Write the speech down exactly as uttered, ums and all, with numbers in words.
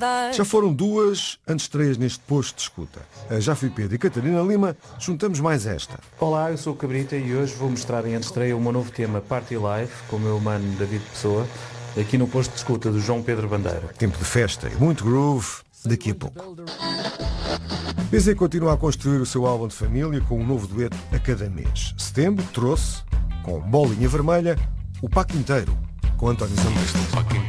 Já foram duas antestreias neste posto de escuta. A Jafre Pedro e Catarina Lima, juntamos mais esta. Olá, eu sou o Cabrita e hoje vou mostrar em antestreia o meu novo tema Party Life, com o meu mano David Pessoa, aqui no posto de escuta do João Pedro Bandeira. Tempo de festa e muito groove daqui a pouco. P Z continua a construir o seu álbum de família com um novo dueto a cada mês. Setembro trouxe, com bolinha vermelha, o Paco Inteiro, com António Zambusto.